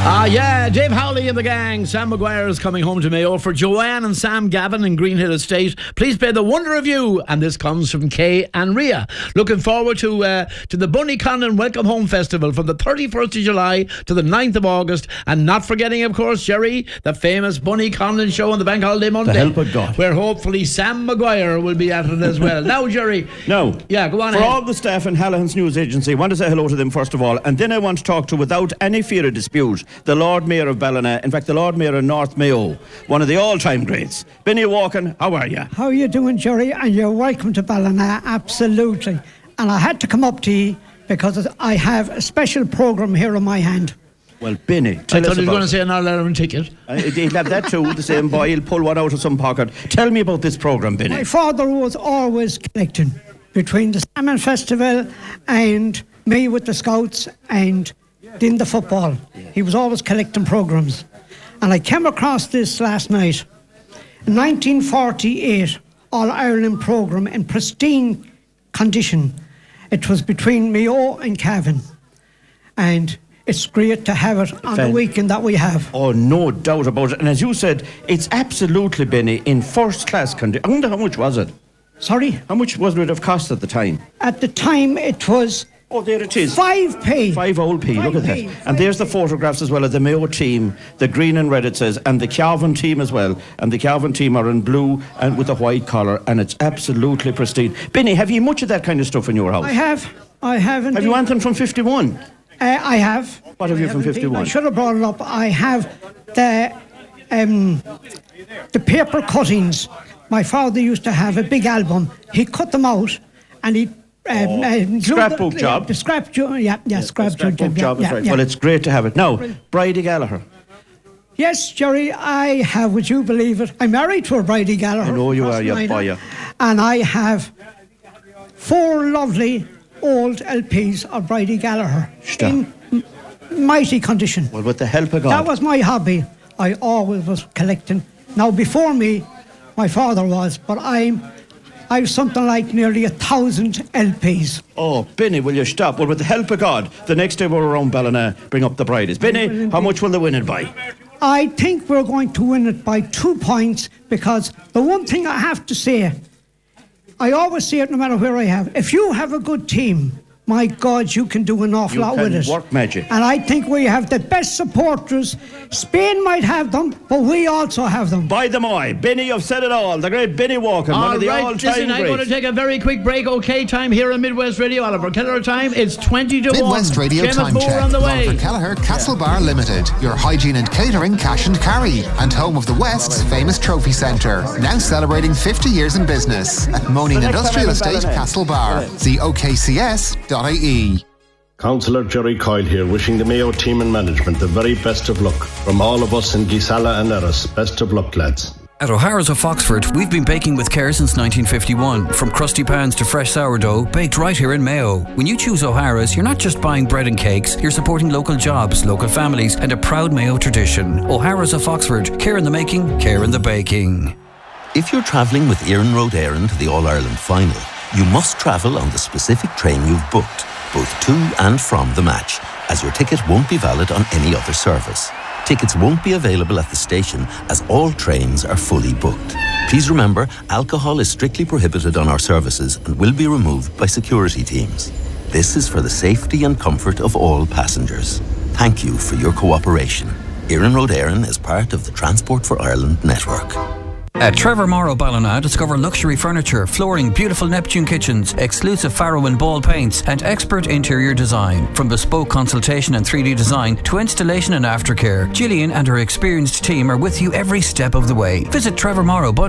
Yeah, Dave Howley and the gang. Sam Maguire is coming home to Mayo. For Joanne and Sam Gavin in Greenhill Estate, please play The Wonder of You. And this comes from Kay and Ria. Looking forward to the Bunny Conlon Welcome Home Festival from the 31st of July to the 9th of August. And not forgetting, of course, Jerry, the famous Bunny Conlon show on the Bank Holiday Monday. The help of God. Where hopefully Sam Maguire will be at it as well. Now, Jerry. No. Yeah, go on For ahead. all the staff in Hallahan's News Agency, I want to say hello to them first of all. And then I want to talk to, without any fear of dispute, the Lord Mayor of Ballina. In fact, the Lord Mayor of North Mayo, one of the all-time greats. Benny Walken, how are you? How are you doing, Jerry? And you're welcome to Ballina, absolutely. And I had to come up to you because I have a special programme here in my hand. Well, Benny, I tell us thought he was about going to say an All-Ireland ticket. He'll have that too, the same boy. He'll pull one out of some pocket. Tell me about this programme, Benny. My father was always connecting between the Salmon Festival and me with the Scouts and in the football. He was always collecting programmes. And I came across this last night. In 1948, All-Ireland programme in pristine condition. It was between Mayo and Cavan. And it's great to have it on the weekend that we have. Oh, no doubt about it. And as you said, it's absolutely, Benny, in first-class condition. I wonder how much was it? Sorry? How much would it have cost at the time? At the time, it was... Oh, there it is. 5p. 5 old p, look at that. And there's the photographs as well of the Mayo team, the green and red it says, and the Cavan team as well. And the Cavan team are in blue and with a white collar, and it's absolutely pristine. Benny, have you much of that kind of stuff in your house? I have indeed. Have you anything from 51? I have. What have you from 51? I should have brought it up. I have the paper cuttings. My father used to have a big album. He cut them out and he... scrapbook job. The scrap job, scrapbook job. Is right. Well, it's great to have it. Now, Bridie Gallagher. Yes, Jerry, I have, would you believe it? I'm married to a Bridie Gallagher. I know you are, you boy. And I have 4 lovely old LPs of Bridie Gallagher in mighty condition. Well, with the help of God. That was my hobby. I always was collecting. Now, before me, my father was, but I've something like nearly 1,000 LPs. Oh, Benny, will you stop? Well, with the help of God, the next day we're around Ballina, bring up the Brides. Benny, how much will they win it by? I think we're going to win it by 2 points, because the one thing I have to say, I always say it no matter where I have, if you have a good team, my God, you can do an awful lot with it. Work magic. And I think we have the best supporters. Spain might have them, but we also have them. By the way, Benny, you've said it all. The great Benny Walken, one of the all-time listen, greats. I'm going to take a very quick break. OK, time here on Midwest Radio. Oliver Kelleher time. It's 20 to 1. Midwest Radio Seamus time Moore check. on the way. Oliver Kelleher, Castlebar Limited. Your hygiene and catering cash and carry. And home of the West's famous trophy centre. Now celebrating 50 years in business. At Moaning Industrial Estate, Castlebar. See okcs.ie. Councillor Jerry Coyle here, wishing the Mayo team and management the very best of luck. From all of us in Gisala and Erris, best of luck, lads. At O'Hara's of Foxford, we've been baking with care since 1951. From crusty pans to fresh sourdough, baked right here in Mayo. When you choose O'Hara's, you're not just buying bread and cakes, you're supporting local jobs, local families, and a proud Mayo tradition. O'Hara's of Foxford, care in the making, care in the baking. If you're travelling with Éireann Road Éireann to the All-Ireland final, you must travel on the specific train you've booked, both to and from the match, as your ticket won't be valid on any other service. Tickets won't be available at the station as all trains are fully booked. Please remember, alcohol is strictly prohibited on our services and will be removed by security teams. This is for the safety and comfort of all passengers. Thank you for your cooperation. Éireann Road Éireann is part of the Transport for Ireland network. At Trevor Morrow Ballina, discover luxury furniture, flooring, beautiful Neptune kitchens, exclusive Farrow and Ball paints, and expert interior design. From bespoke consultation and 3D design to installation and aftercare, Gillian and her experienced team are with you every step of the way. Visit Trevor Morrow